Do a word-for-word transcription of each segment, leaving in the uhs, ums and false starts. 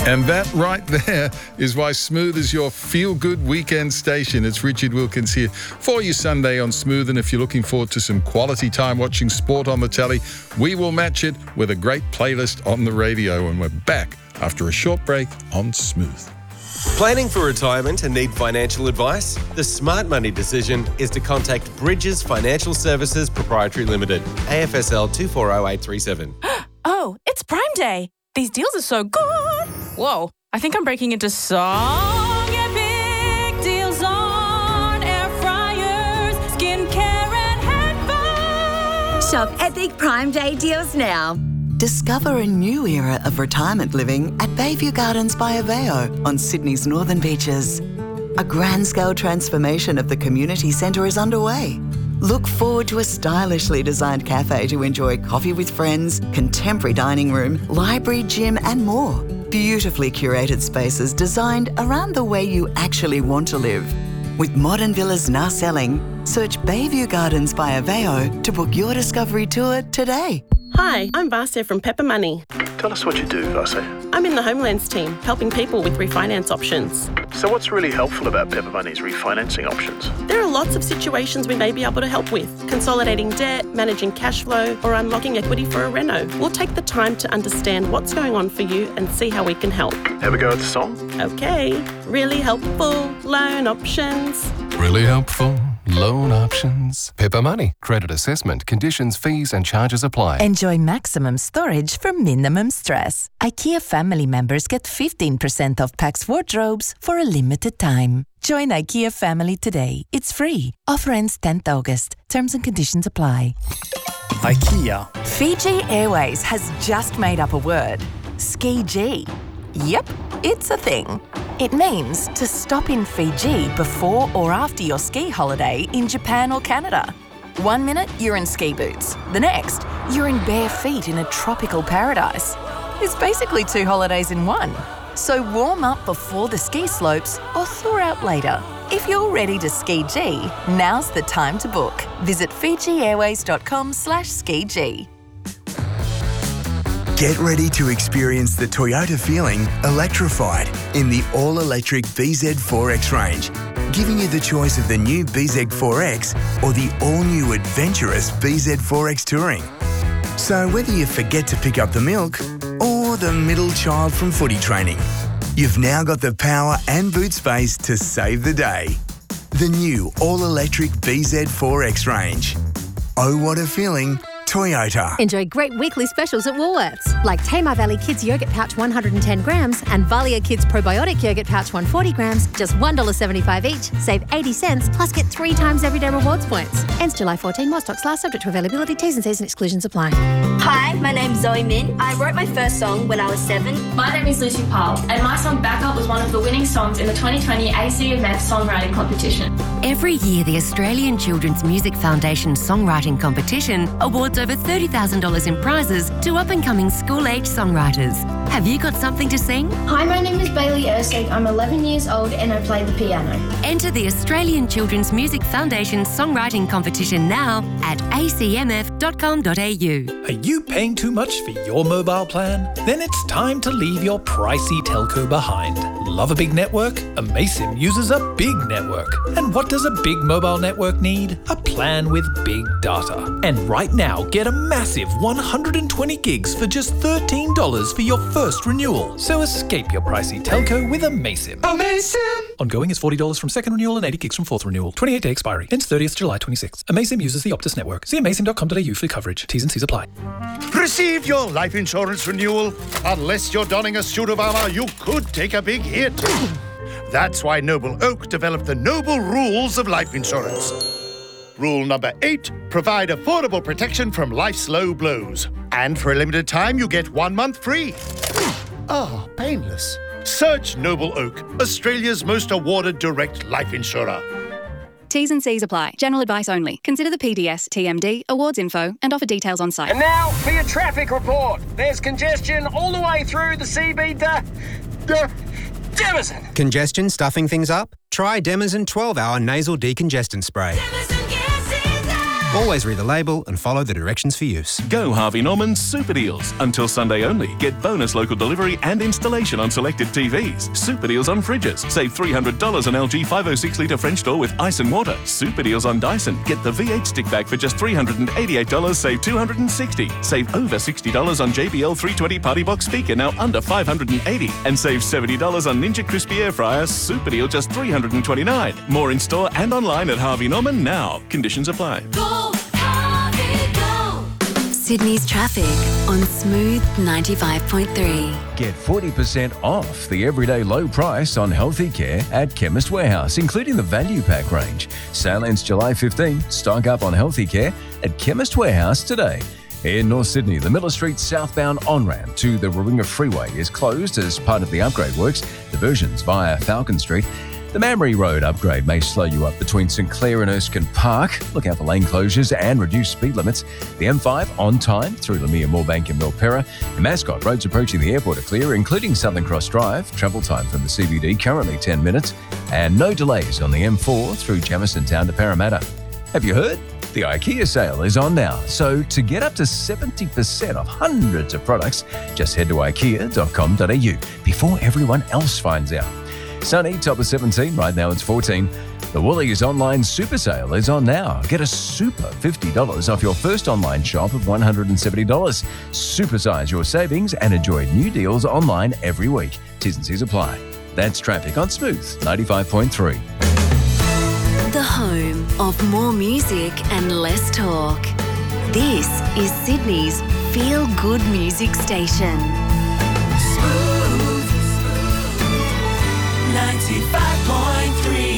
And that right there is why Smooth is your feel-good weekend station. It's Richard Wilkins here for you Sunday on Smooth. And if you're looking forward to some quality time watching sport on the telly, we will match it with a great playlist on the radio. And we're back after a short break on Smooth. Planning for retirement and need financial advice? The smart money decision is to contact Bridges Financial Services Proprietary Limited, A F S L two four zero eight three seven. Oh, it's Prime Day. These deals are so good. Whoa, I think I'm breaking into song epic deals on air fryers, skincare and headphones. Shop epic Prime Day deals now. Discover a new era of retirement living at Bayview Gardens by Aveo on Sydney's northern beaches. A grand-scale transformation of the community centre is underway. Look forward to a stylishly designed cafe to enjoy coffee with friends, contemporary dining room, library, gym and more. Beautifully curated spaces designed around the way you actually want to live. With modern villas now selling, search Bayview Gardens by Aveo to book your discovery tour today. Hi, I'm Vasya from Pepper Money. Tell us what you do, Vasya. I'm in the Homelands team, helping people with refinance options. So what's really helpful about Pepper Money's refinancing options? There are lots of situations we may be able to help with. Consolidating debt, managing cash flow, or unlocking equity for a reno. We'll take the time to understand what's going on for you and see how we can help. Have a go at the song? Okay. Really helpful loan options. Really helpful loan options. Pepper Money. Credit assessment, conditions, fees and charges apply. Enjoy maximum storage for minimum stress. IKEA family members get fifteen percent off PAX wardrobes for a limited time. Join IKEA family today. It's free. Offer ends tenth August. Terms and conditions apply. IKEA. Fiji Airways has just made up a word. Ski-G. Yep, it's a thing. It means to stop in Fiji before or after your ski holiday in Japan or Canada. One minute, you're in ski boots. The next, you're in bare feet in a tropical paradise. It's basically two holidays in one. So warm up before the ski slopes or thaw out later. If you're ready to ski-G, now's the time to book. Visit fijiairways.com slash ski-G. Get ready to experience the Toyota feeling electrified in the all-electric B Z four X range, giving you the choice of the new B Z four X or the all-new adventurous B Z four X Touring. So whether you forget to pick up the milk or the middle child from footy training, you've now got the power and boot space to save the day. The new all-electric B Z four X range. Oh, what a feeling. Toyota. Enjoy great weekly specials at Woolworths, like Tamar Valley Kids Yogurt Pouch one hundred ten grams and Valia Kids Probiotic Yogurt Pouch one hundred forty grams, just one dollar seventy-five each. Save eighty cents, plus get three times everyday rewards points. Ends July fourteenth, more stocks last, subject to availability, T's and C's and exclusions apply. Hi, my name's Zoe Min. I wrote my first song when I was seven. My name is Lucy Powell, and my song Back Up was one of the winning songs in the twenty twenty A C M F Songwriting Competition. Every year, the Australian Children's Music Foundation Songwriting Competition awards over thirty thousand dollars in prizes to up-and-coming school-age songwriters. Have you got something to sing? Hi, my name is Bailey Ersig. I'm eleven years old and I play the piano. Enter the Australian Children's Music Foundation Songwriting Competition now at a c m f dot com dot a u. Are you paying too much for your mobile plan? Then it's time to leave your pricey telco behind. Love a big network? Amaysim uses a big network. And what does a big mobile network need? A plan with big data. And right now, get a massive one hundred twenty gigs for just thirteen dollars for your first renewal. So escape your pricey telco with Amaysim. Amaysim! Ongoing is forty dollars from second renewal and eighty gigs from fourth renewal. twenty-eight day expiry. Ends thirtieth July twenty-sixth. Amaysim uses the Optus network. See amaysim dot com dot a u for coverage. T's and C's apply. Receive your life insurance renewal. Unless you're donning a suit of armour, you could take a big hit. That's why Noble Oak developed the Noble Rules of Life Insurance. Rule number eight, provide affordable protection from life's low blows. And for a limited time, you get one month free. Ah, oh, painless. Search Noble Oak, Australia's most awarded direct life insurer. T's and C's apply. General advice only. Consider the P D S, T M D, awards info, and offer details on site. And now for your traffic report. There's congestion all the way through the C B D. D- Demazin. Congestion stuffing things up? Try Demazin twelve hour nasal decongestant spray. Always read the label and follow the directions for use. Go Harvey Norman's Super Deals. Until Sunday only. Get bonus local delivery and installation on selected T Vs. Super Deals on fridges. Save three hundred dollars on L G five oh six litre French door with ice and water. Super Deals on Dyson. Get the V eight stick vac for just three hundred eighty-eight dollars, save two hundred sixty dollars. Save over sixty dollars on J B L three twenty Party Box speaker, now under five hundred eighty dollars. And save seventy dollars on Ninja Crispy Air Fryer. Super Deal just three hundred twenty-nine dollars. More in store and online at Harvey Norman now. Conditions apply. Go, Harvey, go! Sydney's traffic on Smooth ninety-five point three. Get forty percent off the everyday low price on healthy care at Chemist Warehouse, including the Value Pack range. Sale ends July fifteenth. Stock up on healthy care at Chemist Warehouse today. In North Sydney, the Miller Street southbound on-ramp to the Warringah Freeway is closed as part of the upgrade works. Diversions via Falcon Street. The Mamre Road upgrade may slow you up between St Clair and Erskine Park. Look out for lane closures and reduced speed limits. The M five on time through Lamia, Moorebank and Milperra. In Mascot, roads approaching the airport are clear, including Southern Cross Drive. Travel time from the C B D currently ten minutes. And no delays on the M four through Jamison Town to Parramatta. Have you heard? The IKEA sale is on now. So to get up to seventy percent off hundreds of products, just head to ikea dot com dot a u before everyone else finds out. Sunny, top of seventeen. Right now it's fourteen. The Woolies online super sale is on now. Get a super fifty dollars off your first online shop of one hundred seventy dollars. Supersize your savings and enjoy new deals online every week. T's and C's apply. That's traffic on Smooth ninety-five point three. The home of more music and less talk. This is Sydney's Feel Good Music Station. Smooth ninety-five point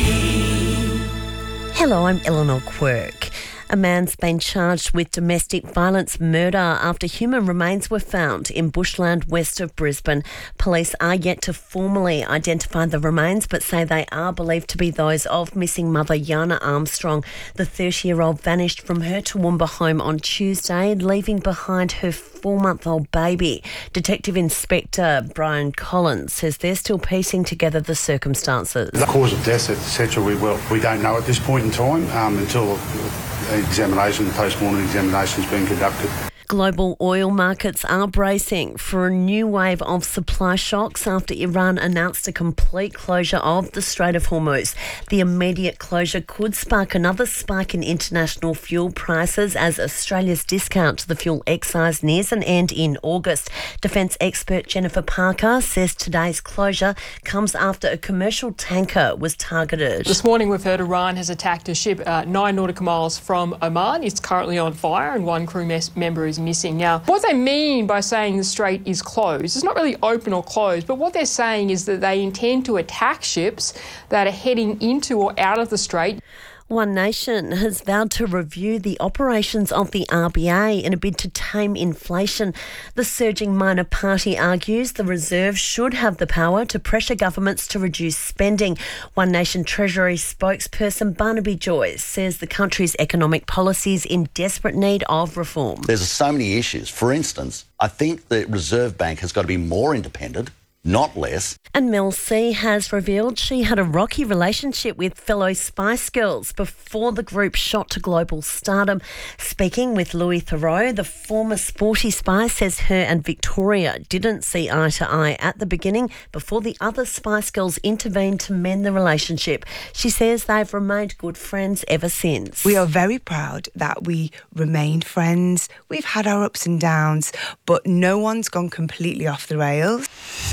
three. Hello, I'm Eleanor Quirk. A man's been charged with domestic violence murder after human remains were found in bushland west of Brisbane. Police are yet to formally identify the remains, but say they are believed to be those of missing mother Yana Armstrong. The thirty-year-old vanished from her Toowoomba home on Tuesday, leaving behind her four-month-old baby. Detective Inspector Brian Collins says they're still piecing together the circumstances. The cause of death, et cetera, we, well, we don't know at this point in time um, until examination, post-mortem examination has been conducted. Global oil markets are bracing for a new wave of supply shocks after Iran announced a complete closure of the Strait of Hormuz. The immediate closure could spark another spike in international fuel prices as Australia's discount to the fuel excise nears an end in August. Defence expert Jennifer Parker says today's closure comes after a commercial tanker was targeted. This morning we've heard Iran has attacked a ship uh, nine nautical miles from Oman. It's currently on fire and one crew mes- member is missing. Now, what they mean by saying the strait is closed, it's not really open or closed, but what they're saying is that they intend to attack ships that are heading into or out of the strait. One Nation has vowed to review the operations of the R B A in a bid to tame inflation. The surging minor party argues the Reserve should have the power to pressure governments to reduce spending. One Nation Treasury spokesperson Barnaby Joyce says the country's economic policy is in desperate need of reform. There's so many issues. For instance, I think the Reserve Bank has got to be more independent, not less. And Mel C has revealed she had a rocky relationship with fellow Spice Girls before the group shot to global stardom. Speaking with Louis Theroux, the former Sporty Spice says her and Victoria didn't see eye to eye at the beginning before the other Spice Girls intervened to mend the relationship. She says they've remained good friends ever since. We are very proud that we remained friends. We've had our ups and downs, but no one's gone completely off the rails.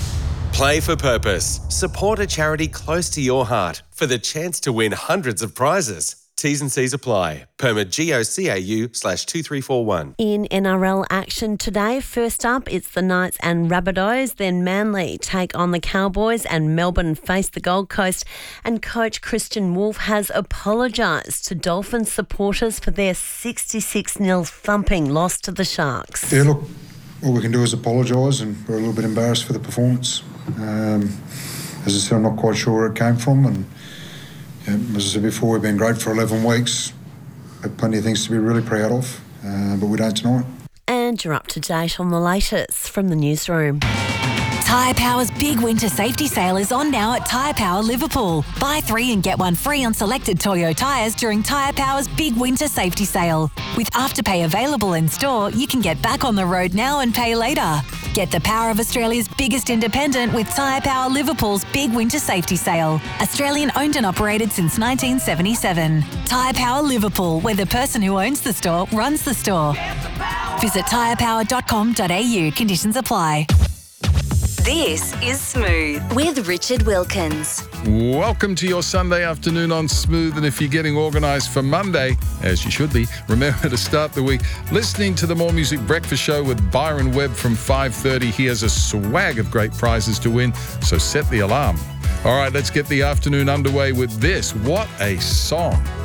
Play for Purpose. Support a charity close to your heart for the chance to win hundreds of prizes. T's and C's apply. Permit G O C A U slash two three four one. In N R L action today, first up, it's the Knights and Rabbitohs. Then Manly take on the Cowboys and Melbourne face the Gold Coast. And coach Christian Wolf has apologised to Dolphins supporters for their sixty-six nil thumping loss to the Sharks. Yeah, look, all we can do is apologise, and we're a little bit embarrassed for the performance. Um, as I said, I'm not quite sure where it came from, and yeah, as I said before, we've been great for eleven weeks. Have plenty of things to be really proud of, uh, but we don't tonight. And you're up to date on the latest from the newsroom. Tyre Power's big winter safety sale is on now at Tyre Power Liverpool. Buy three and get one free on selected Toyo tyres during Tyre Power's big winter safety sale. With Afterpay available in store, you can get back on the road now and pay later. Get the power of Australia's biggest independent with Tyre Power Liverpool's big winter safety sale. Australian owned and operated since nineteen seventy-seven. Tyre Power Liverpool, where the person who owns the store runs the store. Visit tyre power dot com dot a u. Conditions apply. This is Smooth with Richard Wilkins. Welcome to your Sunday afternoon on Smooth, and if you're getting organised for Monday, as you should be, remember to start the week listening to the More Music Breakfast Show with Byron Webb from five thirty. He has a swag of great prizes to win, so set the alarm. All right, let's get the afternoon underway with this. What a song.